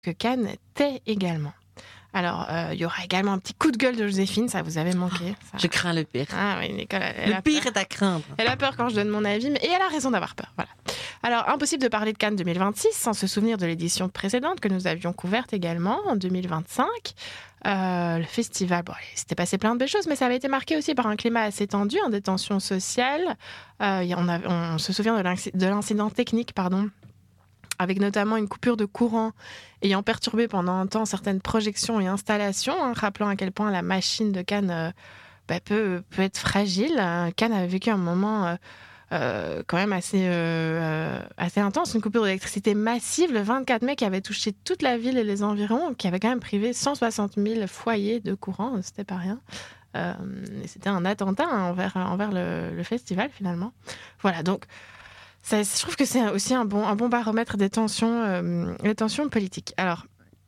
que Cannes tait également. Alors, il y aura également un petit coup de gueule de Joséphine, ça vous avait manqué. Ça. Je crains le pire. Ah oui, Nicole, Le pire est à craindre. Elle a peur quand je donne mon avis, et elle a raison d'avoir peur. Voilà. Alors, impossible de parler de Cannes 2026 sans se souvenir de l'édition précédente que nous avions couverte également en 2025. Le festival, bon, il s'était passé plein de belles choses, mais ça avait été marqué aussi par un climat assez tendu, des tensions sociales. On se souvient de l'incident technique, avec notamment une coupure de courant ayant perturbé pendant un temps certaines projections et installations, rappelant à quel point la machine de Cannes peut être fragile. Cannes avait vécu un moment quand même assez intense, une coupure d'électricité massive le 24 mai qui avait touché toute la ville et les environs, qui avait quand même privé 160 000 foyers de courant, c'était pas rien. Et c'était un attentat envers le festival finalement. Voilà, donc je trouve que c'est aussi un bon baromètre des tensions politiques. Alors,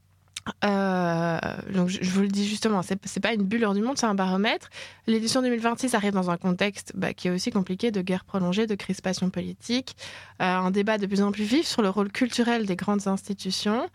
donc je vous le dis justement, c'est pas une bulle hors du monde, c'est un baromètre. L'édition 2026 arrive dans un contexte qui est aussi compliqué, de guerre prolongée, de crispation politique, un débat de plus en plus vif sur le rôle culturel des grandes institutions.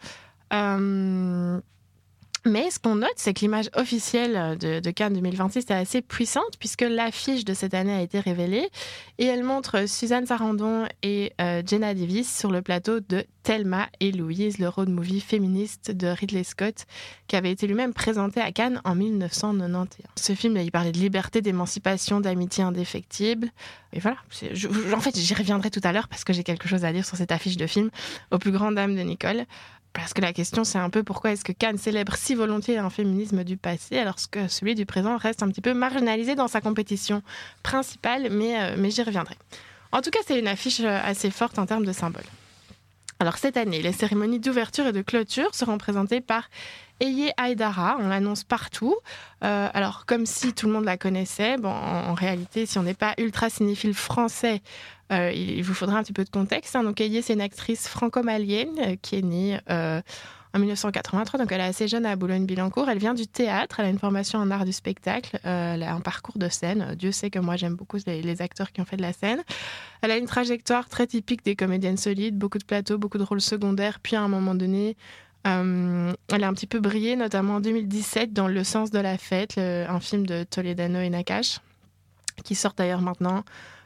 Mais ce qu'on note, c'est que l'image officielle de Cannes 2026 est assez puissante, puisque l'affiche de cette année a été révélée, et elle montre Suzanne Sarandon et Jenna Davis sur le plateau de Thelma et Louise, le road movie féministe de Ridley Scott, qui avait été lui-même présenté à Cannes en 1991. Ce film, il parlait de liberté, d'émancipation, d'amitié indéfectible. Et voilà, en fait, j'y reviendrai tout à l'heure, parce que j'ai quelque chose à dire sur cette affiche de film, aux plus grandes dames de Nicole. Parce que la question, c'est un peu pourquoi est-ce que Cannes célèbre si volontiers un féminisme du passé alors que celui du présent reste un petit peu marginalisé dans sa compétition principale, mais j'y reviendrai. En tout cas, c'est une affiche assez forte en termes de symboles. Alors cette année, les cérémonies d'ouverture et de clôture seront présentées par Eye Aïdara, on l'annonce partout. Alors comme si tout le monde la connaissait, bon, en réalité, si on n'est pas ultra cinéphile français, il vous faudra un petit peu de contexte. Donc Eye, c'est une actrice franco-malienne qui est née en 1983, donc elle est assez jeune à Boulogne-Billancourt. Elle vient du théâtre, elle a une formation en art du spectacle, elle a un parcours de scène. Dieu sait que moi j'aime beaucoup les acteurs qui ont fait de la scène. Elle a une trajectoire très typique des comédiennes solides, beaucoup de plateaux, beaucoup de rôles secondaires, puis à un moment donné, elle a un petit peu brillé, notamment en 2017 dans Le sens de la fête, un film de Toledano et Nakache, qui sort d'ailleurs maintenant.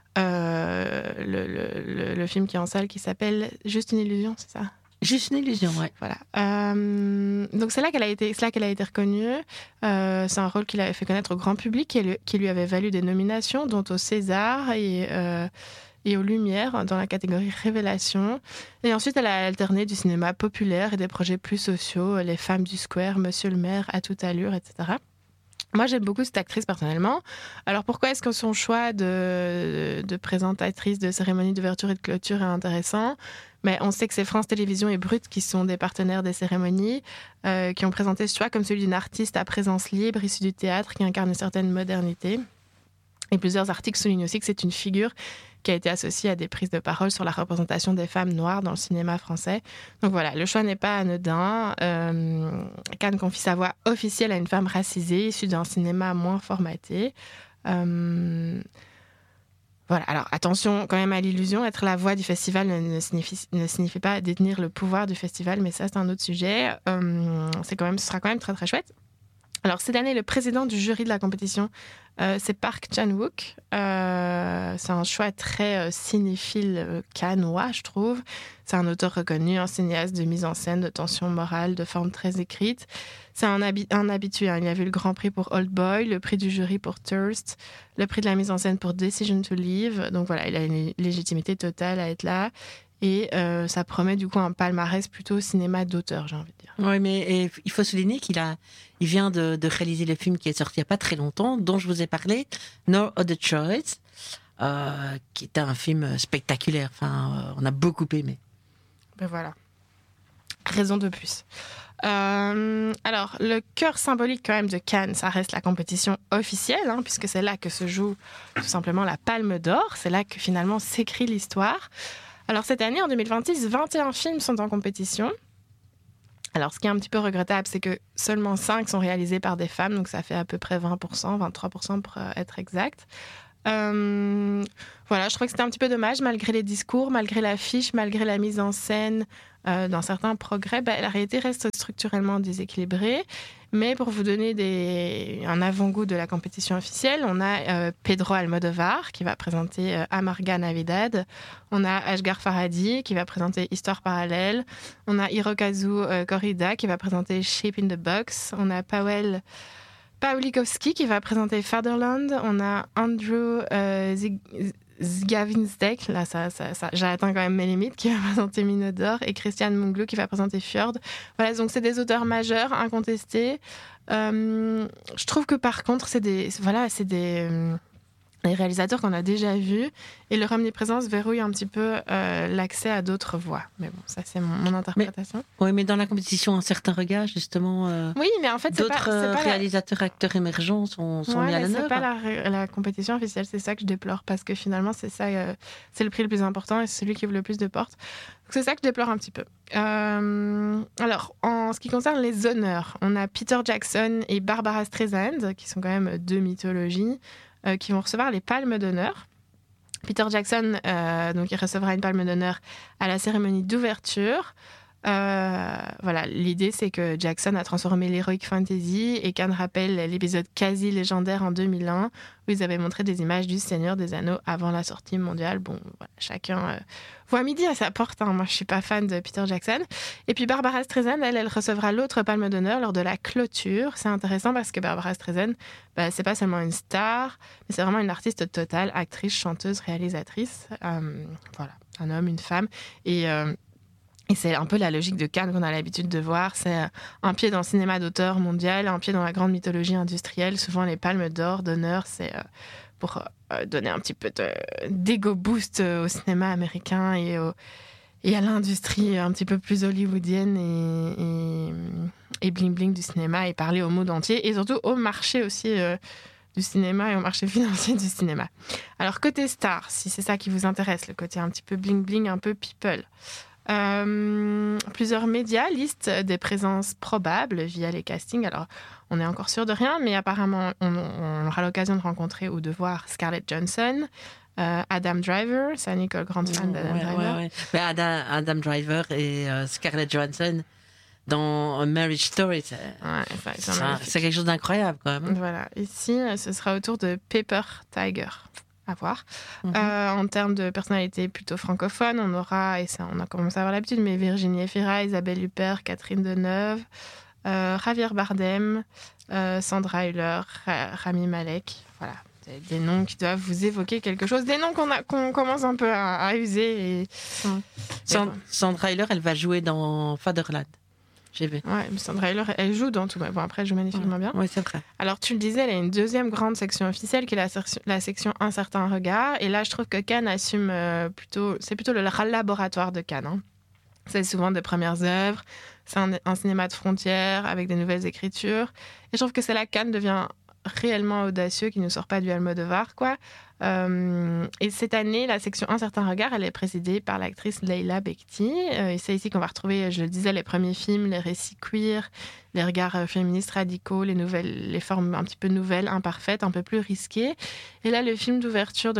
Le film qui est en salle qui s'appelle Juste une illusion, c'est ça ? Juste une illusion, ouais. Voilà. Donc c'est là qu'elle a été reconnue. C'est un rôle qui l'avait fait connaître au grand public, qui lui avait valu des nominations, dont au César et aux Lumières dans la catégorie Révélation. Et ensuite, elle a alterné du cinéma populaire et des projets plus sociaux, Les Femmes du Square, Monsieur le maire, À toute allure, etc. Moi, j'aime beaucoup cette actrice personnellement. Alors, pourquoi est-ce que son choix de présentatrice de cérémonie d'ouverture et de clôture est intéressant ? Mais on sait que c'est France Télévisions et Brut qui sont des partenaires des cérémonies, qui ont présenté ce choix comme celui d'une artiste à présence libre, issue du théâtre, qui incarne une certaine modernité. Et plusieurs articles soulignent aussi que c'est une figure qui a été associée à des prises de parole sur la représentation des femmes noires dans le cinéma français. Donc voilà, le choix n'est pas anodin. Cannes confie sa voix officielle à une femme racisée, issue d'un cinéma moins formaté. Voilà, alors attention quand même à l'illusion. Être la voix du festival ne signifie pas détenir le pouvoir du festival, mais ça c'est un autre sujet. Ce sera quand même très très chouette. Alors, cette année, le président du jury de la compétition, c'est Park Chan-wook. C'est un choix très cinéphile cannois, je trouve. C'est un auteur reconnu, un cinéaste de mise en scène, de tension morale, de forme très écrite. C'est un habitué. Il a vu le Grand Prix pour Old Boy, le prix du jury pour Thirst, le prix de la mise en scène pour Decision to Leave. Donc voilà, il a une légitimité totale à être là. Et ça promet du coup un palmarès plutôt cinéma d'auteur, j'ai envie de dire. Oui, mais il faut souligner qu'il vient de réaliser le film qui est sorti il n'y a pas très longtemps, dont je vous ai parlé, No Other Choice, qui est un film spectaculaire. Enfin, on a beaucoup aimé. Ben voilà. Raison de plus. Alors, le cœur symbolique quand même de Cannes, ça reste la compétition officielle, puisque c'est là que se joue tout simplement la Palme d'Or. C'est là que finalement s'écrit l'histoire. Alors cette année, en 2026, 21 films sont en compétition. Alors ce qui est un petit peu regrettable, c'est que seulement 5 sont réalisés par des femmes, donc ça fait à peu près 20%, 23% pour être exact. Voilà, je crois que c'était un petit peu dommage, malgré les discours, malgré l'affiche, malgré la mise en scène, dans certains progrès, la réalité reste structurellement déséquilibrée. Mais pour vous donner un avant-goût de la compétition officielle, on a Pedro Almodovar qui va présenter Amarga Navidad, on a Ashghar Farhadi qui va présenter Histoire parallèle, on a Hirokazu Korida qui va présenter Shape in the Box, on a Pawlikowski qui va présenter Fatherland, on a Andrew Zgavinsdek, là j'ai atteint quand même mes limites, qui va présenter Minodor, et Christian Munglou qui va présenter Fjord. Voilà, donc c'est des auteurs majeurs, incontestés. Je trouve que par contre, c'est des réalisateurs qu'on a déjà vus, et leur omniprésence verrouille un petit peu l'accès à d'autres voix. Mais bon, ça c'est mon interprétation. Mais dans la compétition, un certain regard, justement, oui, mais en fait, d'autres réalisateurs, acteurs émergents sont mis à l'honneur. C'est pas la compétition officielle, c'est ça que je déplore, parce que finalement, c'est ça, c'est le prix le plus important et c'est celui qui ouvre le plus de portes. Donc, c'est ça que je déplore un petit peu. Alors, en ce qui concerne les honneurs, on a Peter Jackson et Barbara Streisand, qui sont quand même deux mythologies, qui vont recevoir les palmes d'honneur. Peter Jackson, donc il recevra une palme d'honneur à la cérémonie d'ouverture. Voilà, l'idée c'est que Jackson a transformé l'heroic fantasy, et Cannes rappelle l'épisode quasi légendaire en 2001 où ils avaient montré des images du Seigneur des Anneaux avant la sortie mondiale. Bon, voilà, chacun voit midi à sa porte, hein. Moi je suis pas fan de Peter Jackson. Et puis Barbara Streisand, elle recevra l'autre palme d'honneur lors de la clôture. C'est intéressant parce que Barbara Streisand, c'est pas seulement une star, mais c'est vraiment une artiste totale, actrice, chanteuse, réalisatrice. Voilà, un homme, une femme, et c'est un peu la logique de Cannes qu'on a l'habitude de voir. C'est un pied dans le cinéma d'auteur mondial, un pied dans la grande mythologie industrielle. Souvent, les palmes d'or, d'honneur, c'est pour donner un petit peu d'ego boost au cinéma américain et à l'industrie un petit peu plus hollywoodienne et bling-bling du cinéma, et parler au monde entier, et surtout au marché aussi du cinéma et au marché financier du cinéma. Alors, côté star, si c'est ça qui vous intéresse, le côté un petit peu bling-bling, un peu people... plusieurs médias listent des présences probables via les castings. Alors, on n'est encore sûr de rien, mais apparemment, on aura l'occasion de rencontrer ou de voir Scarlett Johansson, Adam Driver. C'est Nicole, grande fan d'Adam Driver. Ouais. Mais Adam Driver et Scarlett Johansson dans Marriage Story, c'est quelque chose d'incroyable quand même. Voilà. Ici, ce sera au tour de Pepper Tiger. À voir. En termes de personnalité plutôt francophone, on aura, et ça on a commencé à avoir l'habitude, mais Virginie Efira, Isabelle Huppert, Catherine Deneuve, Javier Bardem, Sandra Hüller, Rami Malek. Voilà, des noms qui doivent vous évoquer quelque chose, des noms qu'on commence un peu à user. Sandra Hüller, elle va jouer dans Fatherland. J'ai vu. Ouais, Sandra Hüller, elle joue dans tout. Bon, après, elle joue magnifiquement bien. Oui, c'est vrai. Alors, tu le disais, elle a une deuxième grande section officielle qui est la section Un certain regard. Et là, je trouve que Cannes assume c'est plutôt le laboratoire de Cannes. Hein. C'est souvent des premières œuvres. C'est un cinéma de frontières avec des nouvelles écritures. Et je trouve que c'est là que Cannes devient réellement audacieux, qui ne sort pas du Almodovar, quoi. Et cette année, la section Un certain regard, elle est présidée par l'actrice Leila Bekti. Et c'est ici qu'on va retrouver, je le disais, les premiers films, les récits queer, les regards féministes radicaux, les formes un petit peu nouvelles, imparfaites, un peu plus risquées. Et là, le film d'ouverture de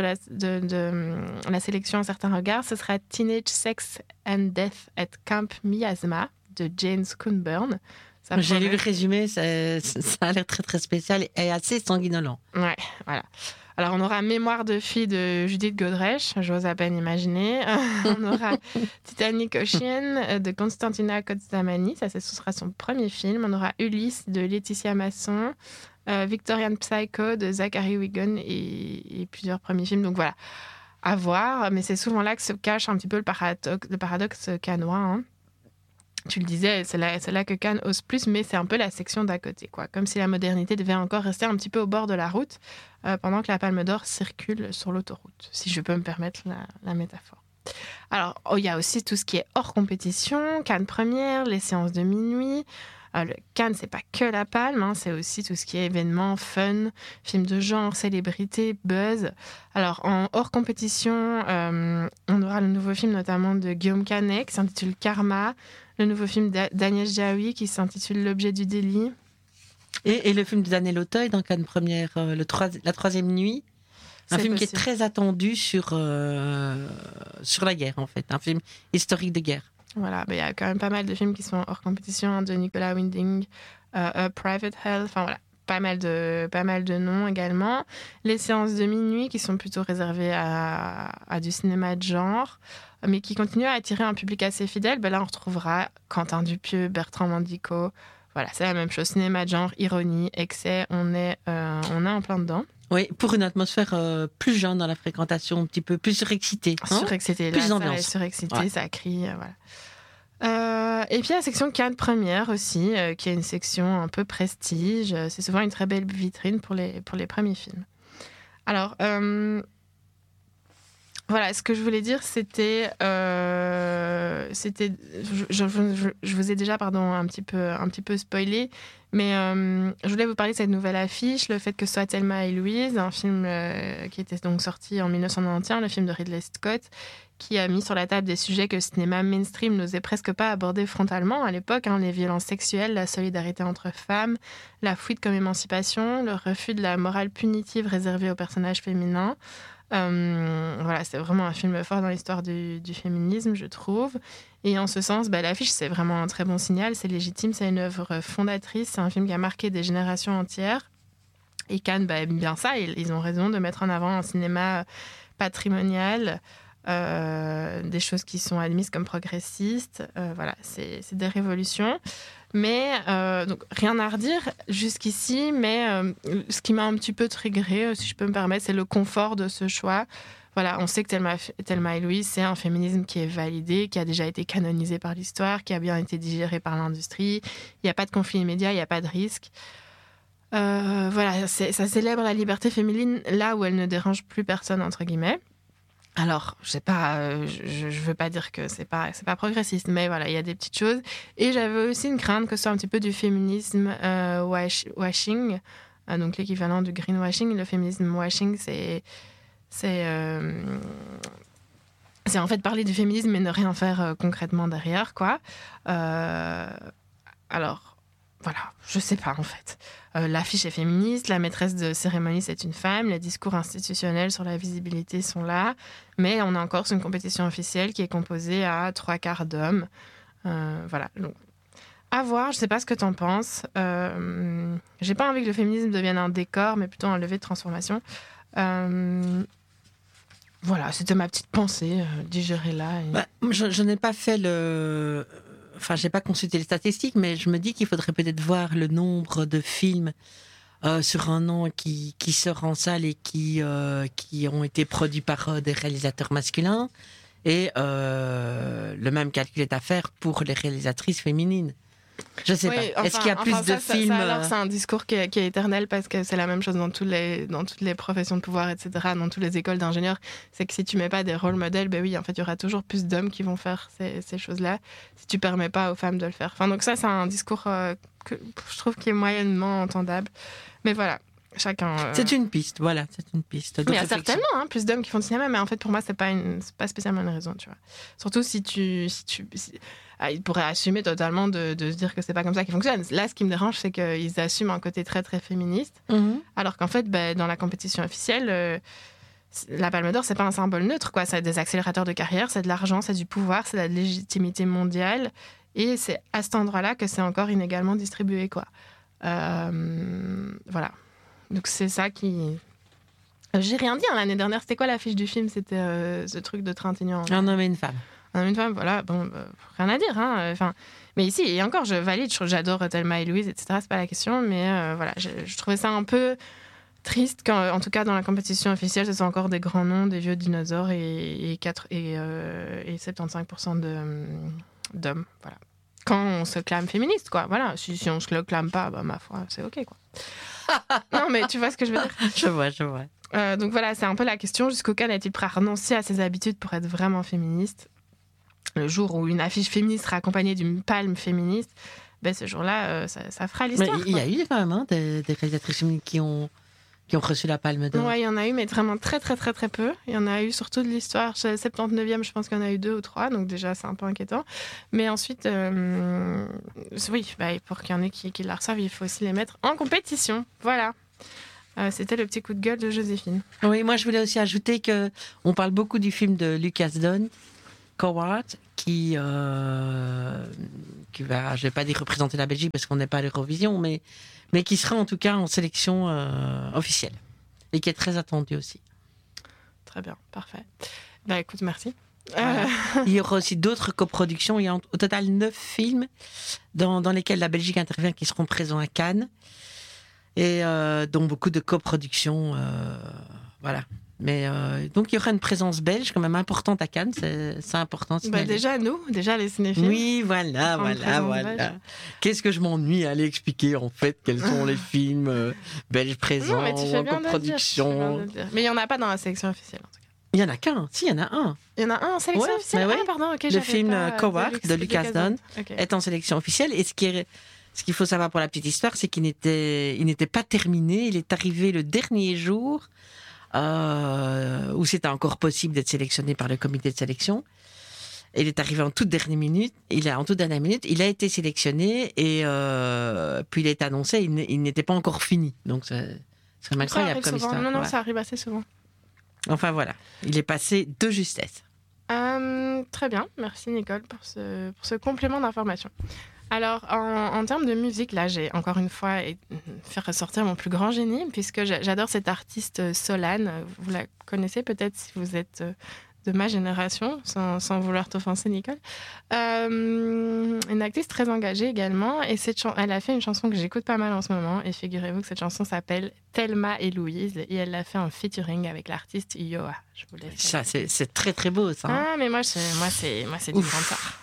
la sélection Un certain regard, ce sera Teenage Sex and Death at Camp Miasma de Jane Schoenburn. J'ai lu le résumé, ça a l'air très très spécial et assez sanguinolent. Ouais, voilà. Alors, on aura Mémoire de fille de Judith Godrèche, j'ose à peine imaginer. On aura Titanic Ocean de Constantina Cozzamani, ce sera son premier film. On aura Ulysse de Laetitia Masson, Victorian Psycho de Zachary Wigan et plusieurs premiers films. Donc voilà, à voir. Mais c'est souvent là que se cache un petit peu le paradoxe cannois, hein. Tu le disais, c'est là que Cannes ose plus, mais c'est un peu la section d'à côté, quoi. Comme si la modernité devait encore rester un petit peu au bord de la route, pendant que la Palme d'Or circule sur l'autoroute, si je peux me permettre la métaphore. Alors, il y a aussi tout ce qui est hors compétition, Cannes Première, les séances de minuit. Le Cannes, c'est pas que la Palme, hein, c'est aussi tout ce qui est événements, fun, films de genre, célébrités, buzz. Alors, en hors compétition, on aura le nouveau film notamment de Guillaume Canet qui s'intitule Karma, le nouveau film d'Agnès Jaoui qui s'intitule L'objet du délit. Et le film de Daniel Auteuil dans Cannes Première, la troisième nuit. Un film qui est possible. très attendu sur la guerre, en fait. Un film historique de guerre. Voilà, il y a quand même pas mal de films qui sont hors compétition, hein, de Nicolas Winding, Private Health, enfin voilà, pas mal de noms également. Les séances de minuit qui sont plutôt réservées à du cinéma de genre, mais qui continuent à attirer un public assez fidèle. Là, on retrouvera Quentin Dupieux, Bertrand Mandico. Voilà, c'est la même chose, cinéma de genre, ironie, excès, on est en plein dedans. Oui, pour une atmosphère plus jeune dans la fréquentation, un petit peu plus surexcitée. Surexcité, plus là, d'ambiance. ça surexcité, Ouais. ça crie, voilà. Et puis la section Cannes Première aussi, qui est une section un peu prestige. C'est souvent une très belle vitrine pour les premiers films. Alors, voilà, ce que je voulais dire, c'était, je vous ai déjà, un petit peu spoilé, mais je voulais vous parler de cette nouvelle affiche, le fait que ce soit Thelma et Louise, un film qui était donc sorti en 1991, le film de Ridley Scott, qui a mis sur la table des sujets que le cinéma mainstream n'osait presque pas aborder frontalement à l'époque, hein, les violences sexuelles, la solidarité entre femmes, la fuite comme émancipation, le refus de la morale punitive réservée aux personnages féminins. Voilà, c'est vraiment un film fort dans l'histoire du féminisme, je trouve. Et en ce sens, l'affiche, c'est vraiment un très bon signal, c'est légitime, c'est une œuvre fondatrice, c'est un film qui a marqué des générations entières. Et Cannes aime bien ça, ils ont raison de mettre en avant un cinéma patrimonial, des choses qui sont admises comme progressistes. Voilà, c'est des révolutions. Mais, donc, rien à redire jusqu'ici, mais ce qui m'a un petit peu triggerée, si je peux me permettre, c'est le confort de ce choix. Voilà, on sait que Thelma et Louise, c'est un féminisme qui est validé, qui a déjà été canonisé par l'histoire, qui a bien été digéré par l'industrie. Il n'y a pas de conflit immédiat, il n'y a pas de risque. Voilà, ça célèbre la liberté féminine là où elle ne dérange plus personne, entre guillemets. Alors, je sais pas, je veux pas dire que c'est pas progressiste, mais voilà, il y a des petites choses. Et j'avais aussi une crainte que ce soit un petit peu du féminisme washing, donc l'équivalent du greenwashing. Le féminisme washing, c'est en fait parler du féminisme mais ne rien faire concrètement derrière, quoi. Alors, voilà, je sais pas en fait. L'affiche est féministe, la maîtresse de cérémonie c'est une femme, les discours institutionnels sur la visibilité sont là, mais on est encore sur une compétition officielle qui est composée à 3/4 d'hommes. Voilà, donc à voir, je sais pas ce que t'en penses. J'ai pas envie que le féminisme devienne un décor, mais plutôt un levier de transformation. Voilà, c'était ma petite pensée, digérez-la. Je n'ai pas fait Enfin, j'ai pas consulté les statistiques, mais je me dis qu'il faudrait peut-être voir le nombre de films sur un an qui sortent en salle et qui ont été produits par des réalisateurs masculins. Et le même calcul est à faire pour les réalisatrices féminines. Je sais pas. Est-ce qu'il y a plus de films alors, c'est un discours qui est éternel parce que c'est la même chose dans toutes les professions de pouvoir, etc., dans toutes les écoles d'ingénieurs. C'est que si tu mets pas des rôles modèles, oui, en fait, il y aura toujours plus d'hommes qui vont faire ces choses-là si tu permets pas aux femmes de le faire. Enfin, donc ça, c'est un discours que je trouve qui est moyennement entendable. Mais voilà. Chacun. C'est une piste, voilà, c'est une piste. Mais il y a certainement plus d'hommes qui font du cinéma, mais en fait, pour moi, c'est pas spécialement une raison, tu vois. Surtout si ils pourraient assumer totalement de se dire que c'est pas comme ça qu'ils fonctionnent. Là, ce qui me dérange, c'est qu'ils assument un côté très, très féministe, alors qu'en fait, dans la compétition officielle, la Palme d'Or, c'est pas un symbole neutre, quoi. C'est des accélérateurs de carrière, c'est de l'argent, c'est du pouvoir, c'est de la légitimité mondiale, et c'est à cet endroit-là que c'est encore inégalement distribué, quoi. Voilà. Donc c'est ça qui... J'ai rien dit l'année dernière. C'était quoi l'affiche du film? C'était ce truc de Trintignant. Un homme et une femme. Un homme et une femme, voilà. Bon, rien à dire. Enfin, mais ici, et encore, je valide. J'adore Thelma et Louise, etc. C'est pas la question. Mais voilà, je trouvais ça un peu triste qu'en tout cas dans la compétition officielle, ce soit encore des grands noms, des vieux dinosaures et 75% d'hommes. Voilà. Quand on se clame féministe, quoi. Voilà. Si on se le clame pas, ma foi, c'est OK, quoi. Non, mais tu vois ce que je veux dire? Je vois. Donc voilà, c'est un peu la question. Jusqu'au cas est-il prêt à renoncer à ses habitudes pour être vraiment féministe? Le jour où une affiche féministe sera accompagnée d'une palme féministe, ce jour-là, ça fera l'histoire. Mais il y a eu quand même des réalisatrices féminines qui ont reçu la Palme d'Or. Ouais, il y en a eu, mais vraiment très, très, très, très peu. Il y en a eu surtout de l'histoire. 79e, je pense qu'il y en a eu 2 ou 3, donc déjà, c'est un peu inquiétant. Mais ensuite, oui, pour qu'il y en ait qui la reçoivent, il faut aussi les mettre en compétition. Voilà. C'était le petit coup de gueule de Joséphine. Oui, moi je voulais aussi ajouter que on parle beaucoup du film de Lucas Don, Coward, qui va, je vais pas dire représenter la Belgique parce qu'on n'est pas à l'Eurovision, mais qui sera en tout cas en sélection officielle et qui est très attendu aussi. Très bien, parfait. Bah écoute, merci. Voilà. Il y aura aussi d'autres coproductions. Il y a au total 9 films dans lesquels la Belgique intervient qui seront présents à Cannes. Et dont beaucoup de coproductions. Voilà. Mais donc il y aura une présence belge quand même importante à Cannes. C'est important. Déjà les cinéphiles. Oui, voilà. Qu'est-ce que je m'ennuie à aller expliquer en fait quels sont les films belges présents en coproduction. Mais il n'y en a pas dans la sélection officielle en tout cas. Il n'y en a qu'un. Si, il y en a un. Il y en a un en sélection officielle. Ouais. Ah, pardon, ok. Le film Coward de Lucas Don est en sélection officielle. Et ce qu'il faut savoir pour la petite histoire, c'est qu'il n'était pas terminé. Il est arrivé le dernier jour où c'était encore possible d'être sélectionné par le comité de sélection. Il est arrivé en toute dernière minute. Il a été sélectionné et puis il est annoncé. Il n'était pas encore fini. Donc c'est incroyable comme histoire. Non, ça arrive assez souvent. Enfin voilà, il est passé de justesse. Très bien, merci Nicole pour ce complément d'information. Alors, en termes de musique, là, j'ai encore une fois fait ressortir mon plus grand génie, puisque j'adore cette artiste Solane. Vous la connaissez peut-être si vous êtes de ma génération, sans vouloir t'offenser, Nicole. Une actrice très engagée également, et elle a fait une chanson que j'écoute pas mal en ce moment, et figurez-vous que cette chanson s'appelle Thelma et Louise, et elle l'a fait en featuring avec l'artiste Yoa. Je vous laisse. Ça, c'est très très beau, ça. Ah, mais moi c'est du grand art.